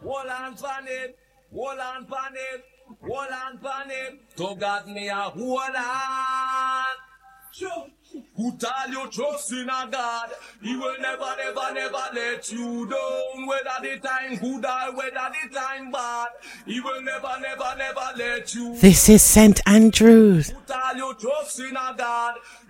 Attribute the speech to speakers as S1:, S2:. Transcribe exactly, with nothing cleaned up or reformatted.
S1: hold on pan it, hold on pan it, hold on pan it. To God me a hold on. Sure. Put all your trust in a God. He will never, never, never let you down. Whether the time good or whether the time bad, He will never, never, never let you down.
S2: This is Saint Andrews.
S1: Put all your trust in a God.